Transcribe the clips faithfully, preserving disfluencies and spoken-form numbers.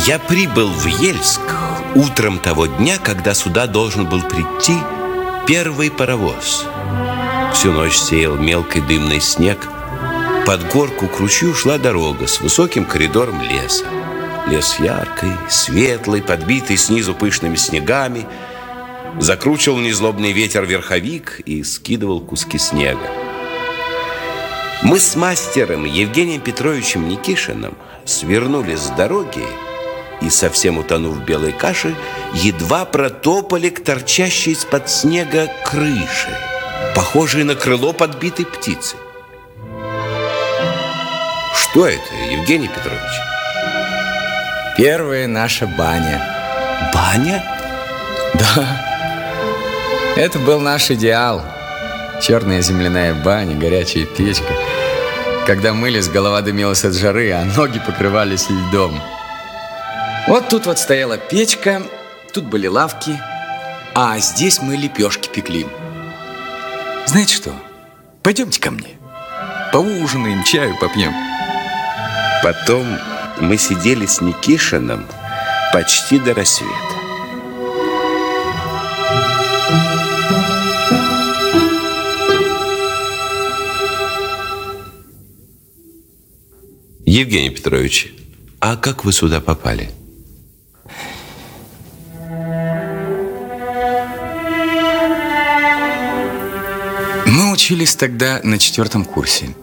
Я прибыл в Ельск утром того дня, когда сюда должен был прийти первый паровоз. Всю ночь сеял мелкий дымный снег. Под горку к ручью шла дорога с высоким коридором леса. Лес яркий, светлый, подбитый снизу пышными снегами. Закручивал незлобный ветер верховик и скидывал куски снега. Мы с мастером Евгением Петровичем Никишиным свернули с дороги и, совсем утонув в белой каше, едва протопали к торчащей из-под снега крыше, похожей на крыло подбитой птицы. Что это, Евгений Петрович? Первая наша баня. Баня? Да. Это был наш идеал. Черная земляная баня, горячая печка. Когда мылись, голова дымилась от жары, а ноги покрывались льдом. Вот тут вот стояла печка, тут были лавки, а здесь мы лепешки пекли. Знаете что? Пойдемте ко мне. Поужинаем, чаю попьем. Потом мы сидели с Никишиным почти до рассвета. Евгений Петрович, а как вы сюда попали? Мы учились тогда на четвертом курсе.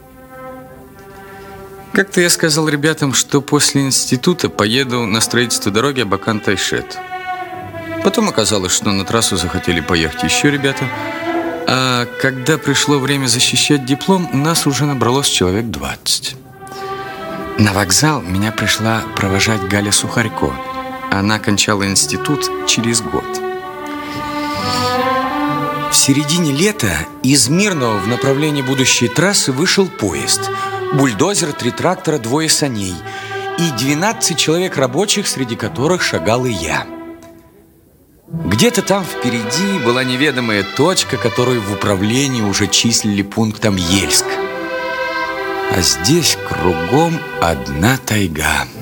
Как-то я сказал ребятам, что после института поеду на строительство дороги Абакан-Тайшет. Потом оказалось, что на трассу захотели поехать еще ребята. А когда пришло время защищать диплом, нас уже набралось человек двадцать. На вокзал меня пришла провожать Галя Сухарько. Она кончала институт через год. В середине лета из Мирного в направлении будущей трассы вышел поезд. Бульдозер, три трактора, двое саней и двенадцать человек рабочих, среди которых шагал и я. Где-то там впереди была неведомая точка, которую в управлении уже числили пунктом Ельск. А здесь кругом одна тайга.